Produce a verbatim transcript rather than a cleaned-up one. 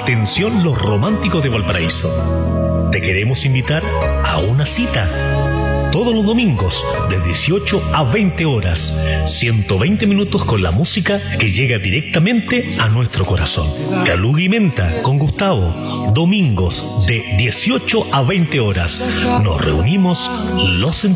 Atención los románticos de Valparaíso. Te queremos invitar a una cita. Todos los domingos, de dieciocho a veinte horas, ciento veinte minutos con la música que llega directamente a nuestro corazón. Caluga y Menta con Gustavo, domingos de dieciocho a veinte horas. Nos reunimos los